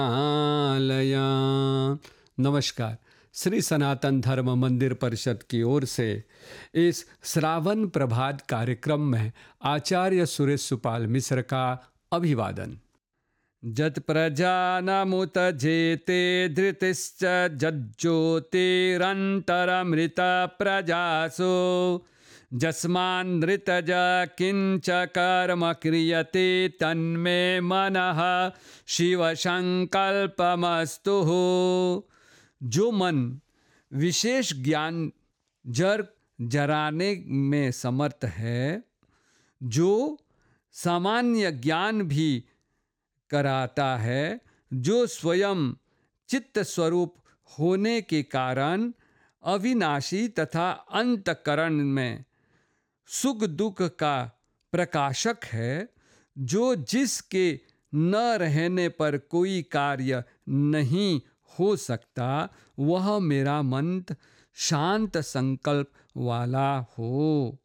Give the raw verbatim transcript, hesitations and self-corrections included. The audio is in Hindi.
आलया। नमस्कार। श्री सनातन धर्म मंदिर परिषद की ओर से इस श्रावण प्रभात कार्यक्रम में आचार्य सुरेश सुपाल मिश्र का अभिवादन। जत प्रजानामुत जेते धृतिश्च जज्ज्योतिरन्तरमृत प्रजासु जस्मान्नृतज किंच कर्म क्रियते तन्मे मनः शिव संकल्पमस्तु। जो मन विशेष ज्ञान जर जराने में समर्थ है, जो सामान्य ज्ञान भी कराता है, जो स्वयं चित्त स्वरूप होने के कारण अविनाशी तथा अंतकरण में सुख दुख का प्रकाशक है, जो जिसके न रहने पर कोई कार्य नहीं हो सकता, वह मेरा मन शांत संकल्प वाला हो।